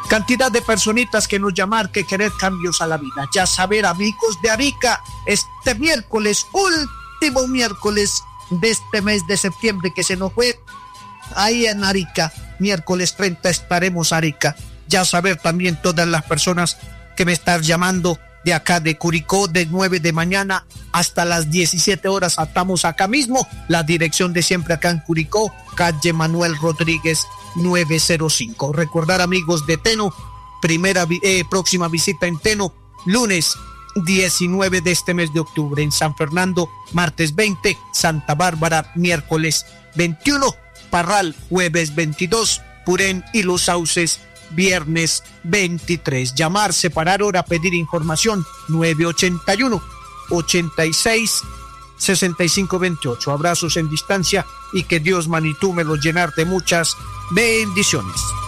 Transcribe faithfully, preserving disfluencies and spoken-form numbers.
Cantidad de personitas que nos llamar que querer cambios a la vida. Ya saber, amigos de Arica, este miércoles, último miércoles de este mes de septiembre que se nos fue, ahí en Arica, miércoles treinta estaremos Arica. Ya saber también todas las personas que me están llamando de acá de Curicó, de nueve de mañana hasta las diecisiete horas, estamos acá mismo, la dirección de siempre acá en Curicó, calle Manuel Rodríguez novecientos cinco. Recordar, amigos de Teno, primera eh, próxima visita en Teno, lunes diecinueve de este mes de octubre, en San Fernando, martes veinte, Santa Bárbara, miércoles veintiuno, Parral, jueves veintidós, Purén y Los Sauces, viernes veintitrés. Llamar, separar hora, pedir información nueve ochenta y uno, ochenta y seis, sesenta y cinco veintiocho. Abrazos en distancia y que Dios, Manitú, me los llenar de muchas bendiciones.